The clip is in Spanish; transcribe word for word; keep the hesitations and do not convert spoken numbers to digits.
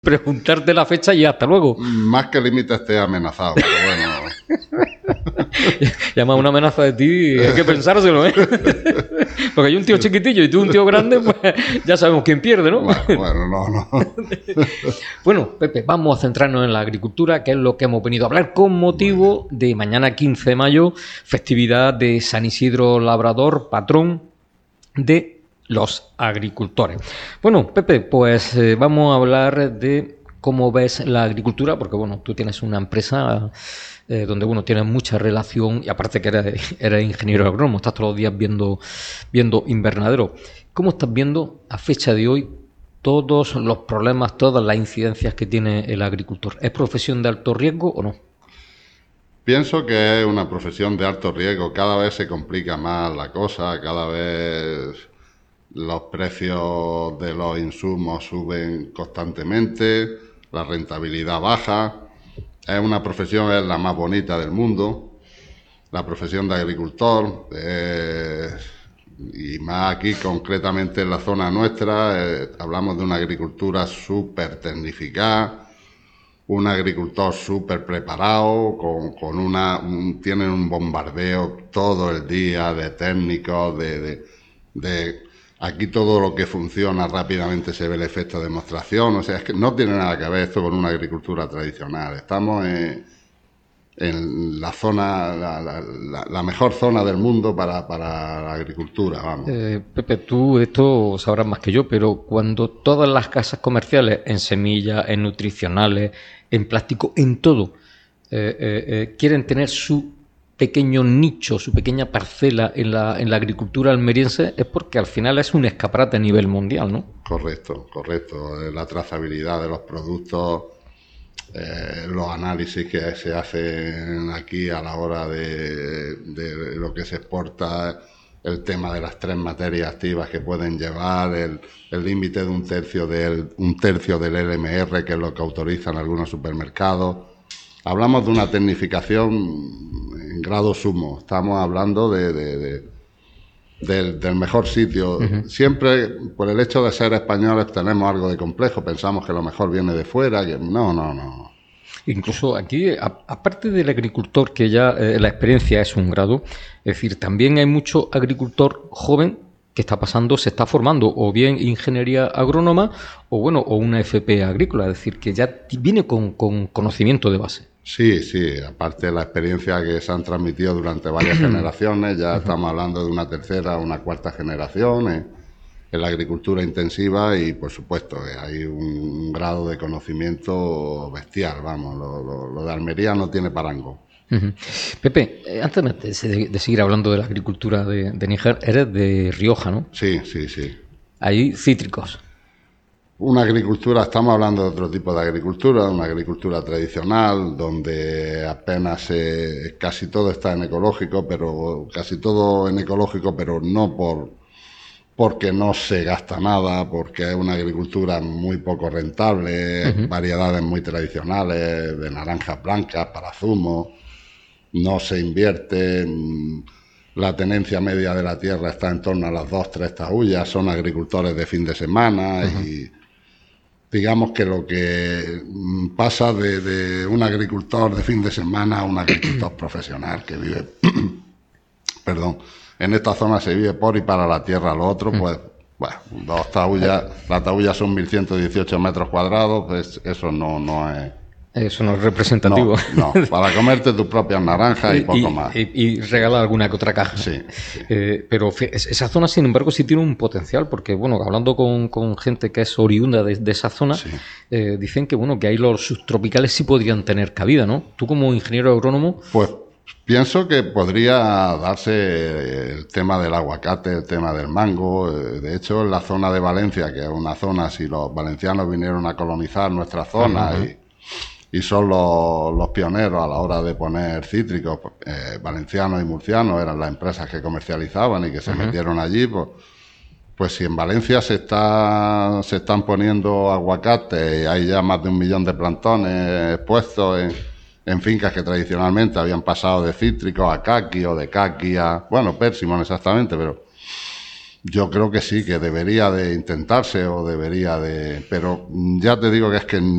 preguntarte la fecha y hasta luego. Más que límite esté amenazado, pero bueno. Llama una amenaza de ti, hay que pensárselo, ¿eh? Porque hay un tío chiquitillo y tú un tío grande, pues ya sabemos quién pierde, ¿no? Bueno, bueno, no, no. Bueno, Pepe, vamos a centrarnos en la agricultura, que es lo que hemos venido a hablar con motivo de mañana quince de mayo, festividad de San Isidro Labrador, patrón de los agricultores. Bueno, Pepe, pues eh, vamos a hablar de cómo ves la agricultura, porque bueno, tú tienes una empresa eh, donde bueno, tienes mucha relación y aparte que eres, eres ingeniero agrónomo, estás todos los días viendo, viendo invernadero. ¿Cómo estás viendo a fecha de hoy todos los problemas, todas las incidencias que tiene el agricultor? ¿Es profesión de alto riesgo o no? Pienso que es una profesión de alto riesgo. Cada vez se complica más la cosa, cada vez los precios de los insumos suben constantemente, la rentabilidad baja. Es una profesión, es la más bonita del mundo, la profesión de agricultor, eh, y más aquí concretamente en la zona nuestra, eh, hablamos de una agricultura súper tecnificada, un agricultor súper preparado, con, con una, un, tienen un bombardeo todo el día de técnicos, de, de, de aquí todo lo que funciona rápidamente se ve el efecto de demostración. O sea, es que no tiene nada que ver esto con una agricultura tradicional. Estamos en, en la zona, la, la, la, la mejor zona del mundo para, para la agricultura, vamos. Eh, Pepe, tú esto sabrás más que yo, pero cuando todas las casas comerciales, en semillas, en nutricionales, en plástico, en todo, eh, eh, eh, quieren tener su pequeño nicho, su pequeña parcela en la, en la agricultura almeriense, es porque al final es un escaparate a nivel mundial, ¿no? Correcto, correcto. La trazabilidad de los productos, eh, los análisis que se hacen aquí a la hora de, de lo que se exporta, el tema de las tres materias activas que pueden llevar, el límite de un tercio del un tercio del L M R, que es lo que autorizan algunos supermercados. Hablamos de una tecnificación en grado sumo. Estamos hablando de, de, de, del, del mejor sitio. Uh-huh. Siempre, por el hecho de ser españoles, tenemos algo de complejo. Pensamos que lo mejor viene de fuera. Que no, no, no. Incluso aquí, a, aparte del agricultor, que ya eh, la experiencia es un grado, es decir, también hay mucho agricultor joven que está pasando, se está formando o bien ingeniería agrónoma o bueno, o una F P agrícola, es decir, que ya viene con, con conocimiento de base. Sí, sí, aparte de la experiencia que se han transmitido durante varias generaciones, ya estamos hablando de una tercera o una cuarta generación en, en la agricultura intensiva y, por supuesto, hay un grado de conocimiento bestial, vamos, lo, lo, lo de Almería no tiene parango. Uh-huh. Pepe, eh, antes de, de seguir hablando de la agricultura de, de Níjar, eres de Rioja, ¿no? Sí, sí, sí. Hay cítricos. Una agricultura, estamos hablando de otro tipo de agricultura, una agricultura tradicional, donde apenas eh, casi todo está en ecológico, pero casi todo en ecológico, pero no por porque no se gasta nada, porque es una agricultura muy poco rentable, uh-huh. Variedades muy tradicionales, de naranjas blancas para zumo, no se invierte. La tenencia media de la tierra está en torno a las dos, tres taullas, son agricultores de fin de semana uh-huh. y digamos que lo que pasa de, de un agricultor de fin de semana a un agricultor profesional que vive, perdón, en esta zona se vive por y para la tierra, lo otro, pues, bueno, dos taullas, la taulla son mil ciento dieciocho metros cuadrados, pues eso no, no es... Eso no es representativo. No, no, para comerte tus propias naranjas y, y poco y, más. Y, y regalar alguna que otra caja. Sí. sí. Eh, pero esa zona, sin embargo, sí tiene un potencial, porque, bueno, hablando con, con gente que es oriunda de, de esa zona, sí. eh, dicen que, bueno, que ahí los subtropicales sí podrían tener cabida, ¿no? Tú como ingeniero agrónomo... Pues pienso que podría darse el tema del aguacate, el tema del mango. De hecho, en la zona de Valencia, que es una zona, si los valencianos vinieron a colonizar nuestra zona uh-huh. y... y son los, los pioneros a la hora de poner cítricos, eh, valencianos y murcianos eran las empresas que comercializaban y que se uh-huh. metieron allí, pues, pues si en Valencia se está se están poniendo aguacates y hay ya más de un millón de plantones puestos en, en fincas que tradicionalmente habían pasado de cítricos a caqui o de caqui a, bueno, pérsimo exactamente, pero Yo creo que sí, que debería de intentarse o debería de... Pero ya te digo que es que